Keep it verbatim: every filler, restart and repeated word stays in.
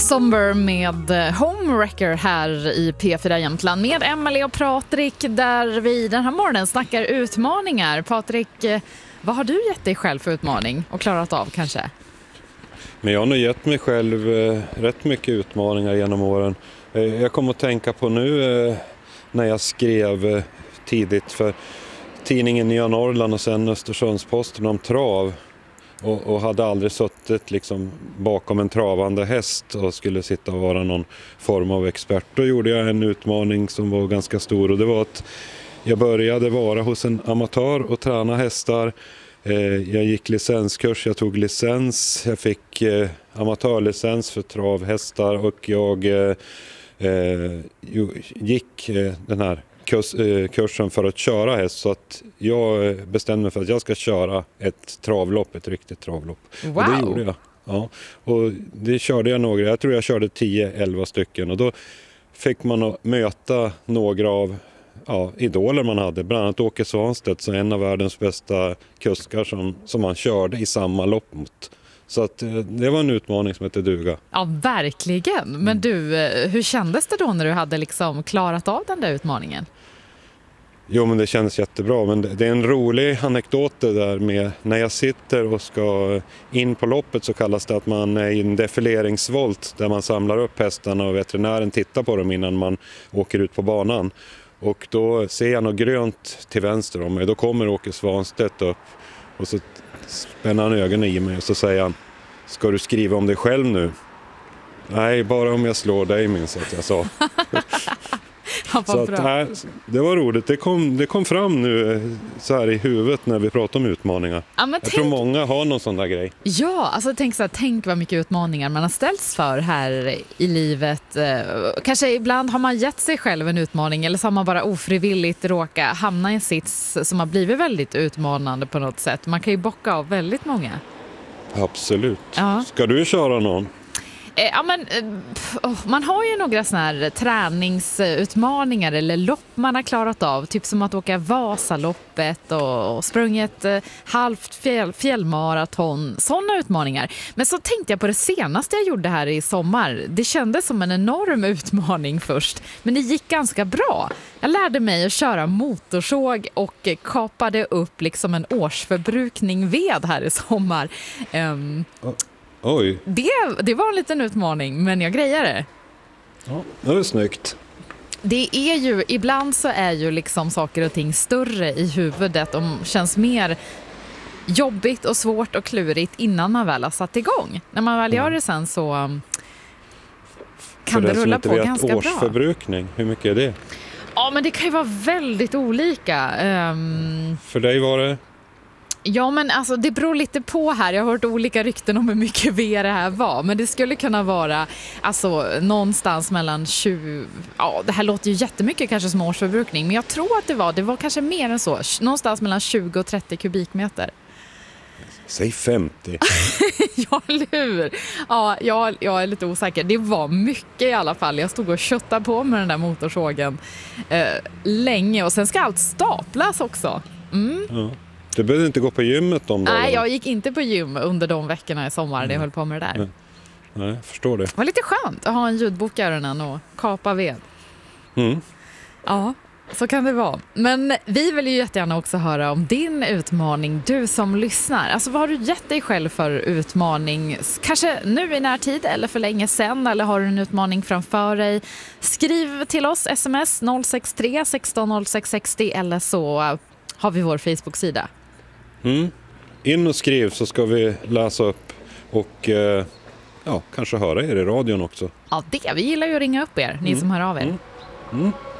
Somber med Homewrecker här i P fyra Jämtland med Emelie och Patrik, där vi den här morgonen snackar utmaningar. Patrik, vad har du gett dig själv för utmaning och klarat av kanske? Men jag har nog gett mig själv eh, rätt mycket utmaningar genom åren. Eh, jag kommer att tänka på nu eh, när jag skrev eh, tidigt för tidningen Nya Norrland och sen Östersundsposten om trav. Och, och hade aldrig suttit liksom bakom en travande häst och skulle sitta och vara någon form av expert. Då gjorde jag en utmaning som var ganska stor, och det var att jag började vara hos en amatör och träna hästar. Eh, jag gick licenskurs, jag tog licens, jag fick eh, amatörlicens för travhästar, och jag eh, eh, gick eh, den här Kurs, eh, kursen för att köra häst, så att jag bestämde mig för att jag ska köra ett travlopp, ett riktigt travlopp. Wow. Och det gjorde jag. Ja. Och det körde jag några, jag tror jag körde tio elva stycken, och då fick man att möta några av ja, idoler man hade, bland annat Åke Svanstedt, som en av världens bästa kuskar som, som man körde i samma lopp mot. Så att det var en utmaning som heter duga. Ja, verkligen. Men du, hur kändes det då när du hade liksom klarat av den där utmaningen? Jo, men det kändes jättebra. Men det är en rolig anekdot det där med när jag sitter och ska in på loppet, så kallas det att man är i en defileringsvolt där man samlar upp hästarna och veterinären tittar på dem innan man åker ut på banan. Och då ser jag något grönt till vänster om mig. Då kommer Åke Svanstedt upp och så spänner han ögonen i mig och så säger han: ska du skriva om dig själv nu? Nej, bara om jag slår dig, minns att jag sa. Ja, så att, nej, det var roligt. Det kom, det kom fram nu så här i huvudet när vi pratar om utmaningar. Ja, men jag tänk... tror många har någon sån där grej. Ja, alltså tänk, så här, tänk vad mycket utmaningar man har ställts för här i livet. Kanske ibland har man gett sig själv en utmaning, eller så har man bara ofrivilligt råkat hamna i en sits som har blivit väldigt utmanande på något sätt. Man kan ju bocka av väldigt många. Absolut. Ja. Ska du köra någon? Ja, men, oh, man har ju några såna här träningsutmaningar eller lopp man har klarat av. Typ som att åka Vasaloppet och, och sprungit eh, halvt fjäll, fjällmaraton. Sådana utmaningar. Men så tänkte jag på det senaste jag gjorde här i sommar. Det kändes som en enorm utmaning först. Men det gick ganska bra. Jag lärde mig att köra motorsåg och kapade upp liksom en årsförbrukning ved här i sommar. Um, oh. Oj. Det, det var en liten utmaning, men jag grejer det. Ja, det är snyggt. Det är ju, ibland så är ju liksom saker och ting större i huvudet och känns mer jobbigt och svårt och klurigt innan man väl har satt igång. När man väl gör det sen så kan det rulla på ganska bra. Årsförbrukning, hur mycket är det? Ja, men det kan ju vara väldigt olika. Um... För dig var det? Ja, men alltså det beror lite på här. Jag har hört olika rykten om hur mycket ved det här var. Men det skulle kunna vara alltså någonstans mellan tjugo... Ja, det här låter ju jättemycket kanske som årsförbrukning. Men jag tror att det var, det var kanske mer än så. Någonstans mellan tjugo och trettio kubikmeter. Säg femtio. Ja, hur? Ja, jag, jag är lite osäker. Det var mycket i alla fall. Jag stod och köttade på med den där motorsågen eh, länge. Och sen ska allt staplas också. Mm. Ja. Du behövde inte gå på gymmet de dagarna. Nej, jag gick inte på gym under de veckorna i sommar mm. jag höll på med det där. Nej. Nej, jag förstår det. Det var lite skönt att ha en ljudbok i öronen och kapa ved. Mm. Ja, så kan det vara. Men vi vill ju jättegärna också höra om din utmaning, du som lyssnar. Alltså vad har du gett dig själv för utmaning? Kanske nu i närtid eller för länge sedan, eller har du en utmaning framför dig? Skriv till oss, sms noll sex tre sexton noll sex sextio, eller så har vi vår Facebook-sida. Mm. In och skriv så ska vi läsa upp och eh, ja, kanske höra er i radion också. Ja, det. Vi gillar ju att ringa upp er, ni mm. som hör av er. Mm. Mm.